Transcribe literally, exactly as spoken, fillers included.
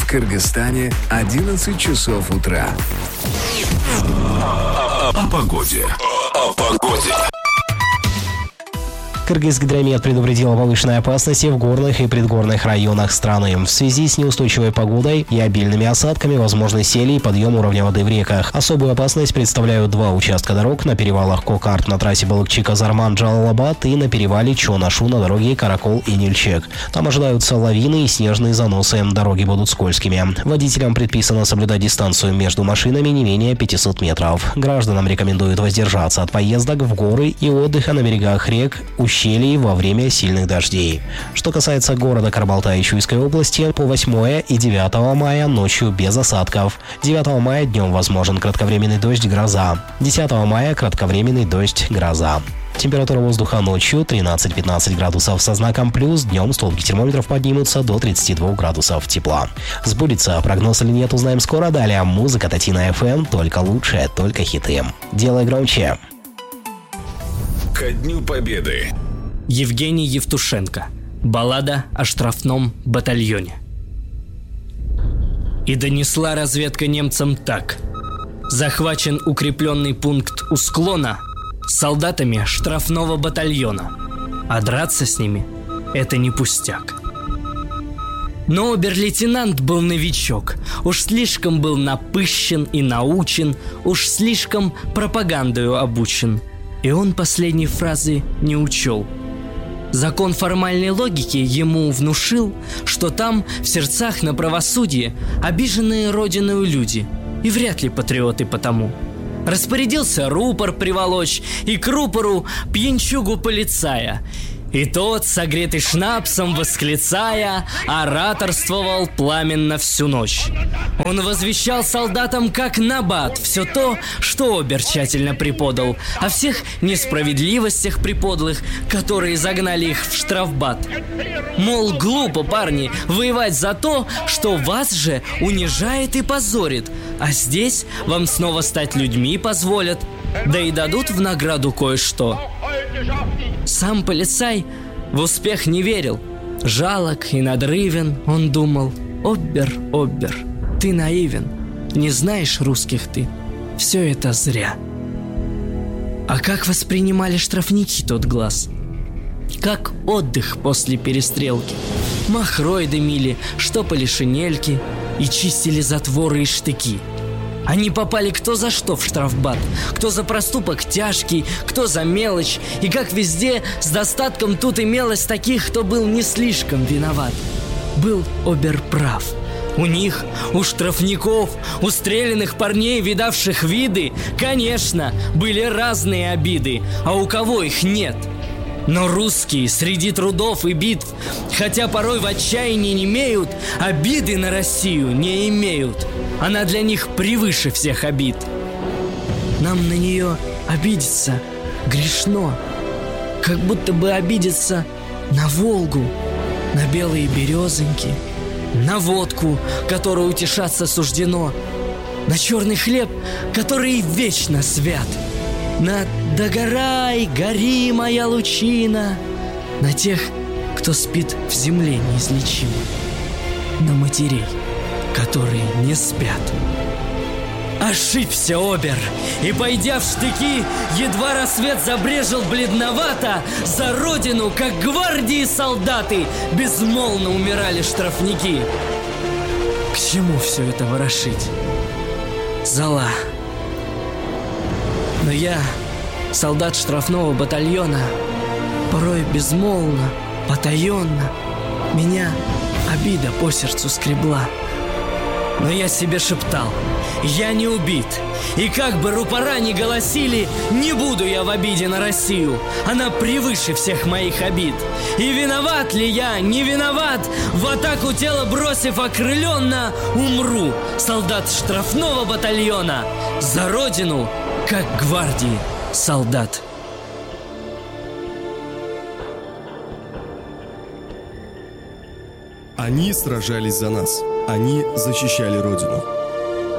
В Кыргызстане одиннадцать часов утра. О погоде. О погоде. Кыргызгидромет предупредил о повышенной опасности в горных и предгорных районах страны. В связи с неустойчивой погодой и обильными осадками возможны сели и подъем уровня воды в реках. Особую опасность представляют два участка дорог на перевалах Кокарт на трассе Балыкчи-Казарман-Джалалабад и на перевале Чонашу на дороге Каракол-Инельчек. Там ожидаются лавины и снежные заносы. Дороги будут скользкими. Водителям предписано соблюдать дистанцию между машинами не менее пятисот метров. Гражданам рекомендуют воздержаться от поездок в горы и отдыха на берегах рек, ущелий во время сильных дождей. Что касается города Карабалта и Чуйской области, по восьмое и девятое мая ночью без осадков. девятого мая днем возможен кратковременный дождь, гроза. десятого мая кратковременный дождь, гроза. Температура воздуха ночью тринадцать-пятнадцать градусов со знаком плюс, днем столбики термометров поднимутся до тридцати двух градусов тепла. Сбудется прогноз или нет, узнаем скоро. Далее музыка Татина эф эм, только лучшее, только хиты. Делай громче. Ко Дню Победы. Евгений Евтушенко. Баллада о штрафном батальоне. И донесла разведка немцам так. Захвачен укрепленный пункт у склона солдатами штрафного батальона, а драться с ними – это не пустяк. Но обер-лейтенант был новичок, уж слишком был напыщен и научен, уж слишком пропагандою обучен, и он последней фразы не учел. Закон формальной логики ему внушил, что там в сердцах на правосудие обиженные родиною люди, и вряд ли патриоты потому. Распорядился рупор приволочь и к рупору пьянчугу полицая. И тот, согретый шнапсом, восклицая, ораторствовал пламенно всю ночь. Он возвещал солдатам как набат все то, что обер тщательно преподал, о всех несправедливостях приподлых, которые загнали их в штрафбат. Мол, глупо, парни, воевать за то, что вас же унижает и позорит, а здесь вам снова стать людьми позволят, да и дадут в награду кое-что. Сам полицай в успех не верил. Жалок и надрывен, он думал: «Обер, обер, ты наивен, не знаешь русских ты, все это зря». А как воспринимали штрафники тот глаз? Как отдых после перестрелки. Махрой дымили, штопали шинельки и чистили затворы и штыки. Они попали кто за что в штрафбат, кто за проступок тяжкий, кто за мелочь. И как везде, с достатком тут имелось таких, кто был не слишком виноват. Был обер прав. У них, у штрафников, у стрелянных парней, видавших виды, конечно, были разные обиды, а у кого их нет? Но русские среди трудов и битв, хотя порой в отчаянии не имеют, обиды на Россию не имеют. Она для них превыше всех обид. Нам на нее обидеться грешно, как будто бы обидеться на Волгу, на белые березоньки, на водку, которой утешаться суждено, на черный хлеб, который вечно свят, на «Догорай, гори, моя лучина», на тех, кто спит в земле неизлечимо, на матерей, которые не спят. Ошибся, обер, и, пойдя в штыки, едва рассвет забрежил бледновато, за родину, как гвардии солдаты, безмолвно умирали штрафники. К чему все это ворошить? Зола. Но я, солдат штрафного батальона, порой безмолвно, потаенно, меня обида по сердцу скребла. Но я себе шептал: я не убит, и как бы рупора ни голосили, не буду я в обиде на Россию, она превыше всех моих обид. И виноват ли я, не виноват, в атаку тело бросив окрыленно, умру, солдат штрафного батальона, за родину, как гвардии солдат. Они сражались за нас. Они защищали Родину.